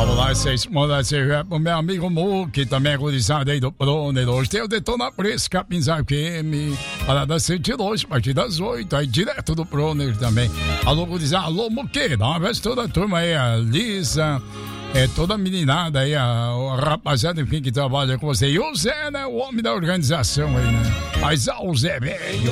Vamos lá, vocês mandam esse rap pro meu amigo Mu, que também é gurizada aí do Proner. Hoje tem o Detona Preço, Capinzar FM, parada 102, a partir das 8, aí direto do Proner também. Alô, gurizada, alô, Muque, dá uma vez toda a turma aí, a Lisa, toda a meninada aí, a rapaziada, enfim, que trabalha com você. E o Zé, né, o homem da organização aí, né? Mas o Zé velho.